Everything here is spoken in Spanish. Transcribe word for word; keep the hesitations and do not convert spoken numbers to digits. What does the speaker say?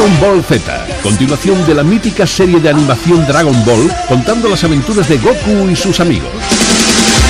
Dragon Ball Z, continuación de la mítica serie de animación Dragon Ball, contando las aventuras de Goku y sus amigos.